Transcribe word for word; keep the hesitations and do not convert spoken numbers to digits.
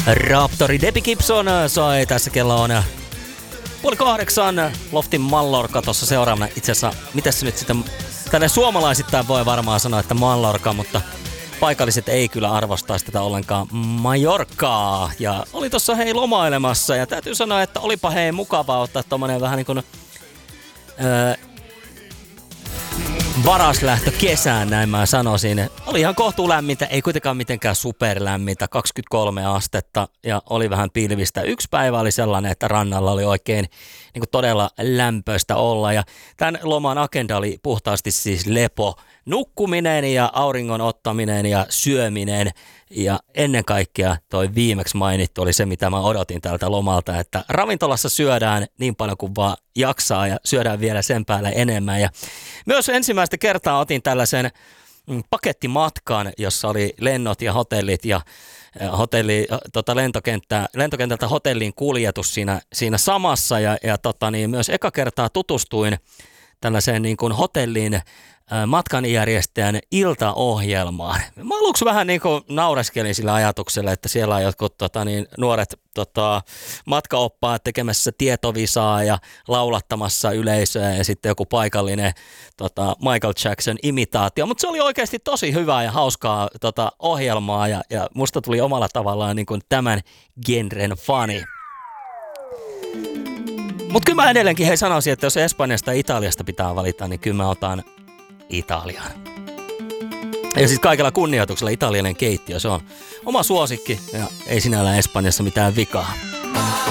Raptori Debbie Gibson soi. Tässä kello on puoli kahdeksan. Loftin Mallorca tuossa seuraavana. Itse asiassa, mitäs se nyt sitten... Tänne suomalaisittain voi varmaan sanoa, että Mallorca, mutta paikalliset ei kyllä arvostaisi tätä ollenkaan Majorkaa. Ja oli tossa hei lomailemassa ja täytyy sanoa, että olipa hei mukavaa ottaa tommonen vähän niin kuin... Öö, varaslähtö kesään, näin mä sanoisin. Oli ihan kohtuulämmintä, ei kuitenkaan mitenkään superlämmintä, kaksikymmentäkolme astetta ja oli vähän pilvistä. Yksi päivä oli sellainen, että rannalla oli oikein niin kuin todella lämpöistä olla ja tämän loman agenda oli puhtaasti siis lepo, nukkuminen ja auringon ottaminen ja syöminen ja ennen kaikkea toi viimeksi mainittu oli se, mitä mä odotin tältä lomalta, että ravintolassa syödään niin paljon kuin vaan jaksaa ja syödään vielä sen päälle enemmän ja myös ensimmäistä kertaa otin tällaisen pakettimatkan, jossa oli lennot ja hotellit ja hotelli, tota lentokenttä, lentokentältä hotelliin kuljetus siinä, siinä samassa ja, ja tota niin, myös eka kertaa tutustuin tällaiseen niin kuin hotellin matkanjärjestäjän iltaohjelmaan. Mä aluksi vähän niin kuin naureskelin sillä ajatuksella, että siellä on jotkut tota, niin, nuoret tota, matkaoppaat tekemässä tietovisaa ja laulattamassa yleisöä ja sitten joku paikallinen tota, Michael Jackson imitaatio. Mutta se oli oikeasti tosi hyvää ja hauskaa tota, ohjelmaa ja, ja musta tuli omalla tavallaan niin kuin tämän genren fani. Mutta kyllä mä edelleenkin hei sanoisin, että jos Espanjasta ja Italiasta pitää valita, niin kyllä mä otan Italian. Ja siis kaikella kunnioituksella italialainen keittiö, se on oma suosikki ja ei sinällään Espanjassa mitään vikaa.